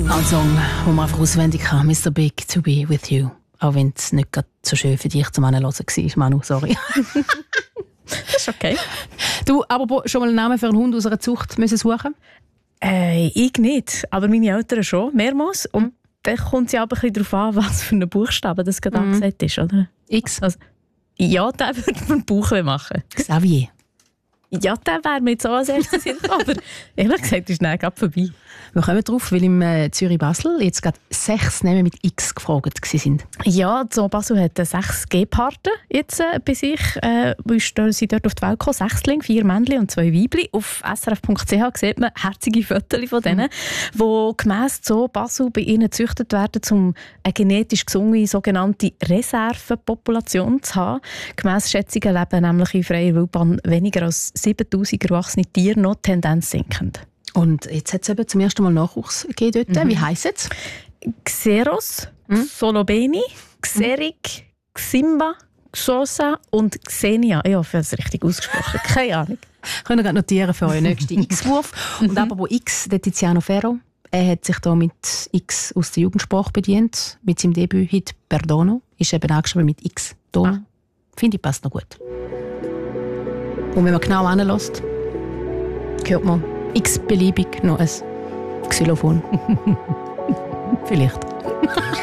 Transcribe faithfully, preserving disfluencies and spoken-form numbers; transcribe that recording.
Ein Song, den man einfach auswendig kann. Mister Big, To Be With You. Auch wenn es nicht so schön für dich zum Anhören war, Manu, sorry. Das ist okay. Du, aber schon mal einen Namen für einen Hund aus einer Zucht müssen suchen? Äh, ich nicht, aber meine Eltern schon, mehrmals. Und mhm. dann kommt es ja aber ein bisschen darauf an, was für einen Buchstaben das gerade mhm. angesagt ist, oder? X? Also, ja, den würde man einen Bauch machen. Xavier? Ja, der wäre mir jetzt auch als erstes Sinn gekommen, aber ehrlich gesagt ist es gerade vorbei. Wir kommen drauf, weil im äh, Zürich-Basel jetzt gerade sechs Namen mit X gefragt waren. Ja, Zoo Basel hat sechs Geparden jetzt äh, bei sich. Äh, sind dort auf die Welt gekommen. Sechsling, vier Männchen und zwei Weibli. Auf s r f punkt c h sieht man herzige Fotos von denen, die mhm. gemäss Zoo Basel bei ihnen gezüchtet werden, um eine genetisch gesunde sogenannte Reservepopulation zu haben. Gemäss Schätzungen leben nämlich in freier Wildbahn weniger als siebentausend erwachsene Tiere, noch Tendenz sinkend. Und jetzt hat es eben zum ersten Mal Nachwuchs gegeben dort. Mhm. Wie heisst es? Xeros, mhm. Solobeni, Xerik, Ximba, Xosa und Xenia. Ich hoffe, das ist richtig ausgesprochen. Keine Ahnung. Können wir gerade notieren für euren nächsten X-Wurf. Und aber wo X, der Tiziano Ferro, er hat sich da mit X aus der Jugendsprache bedient. Mit seinem Debüt-Hit «Perdono» ist eben angeschrieben mit X. Ton. Ah. Finde ich, passt noch gut. Und wenn man genau hinhört, hört man x-beliebig noch ein Xylophon. Vielleicht.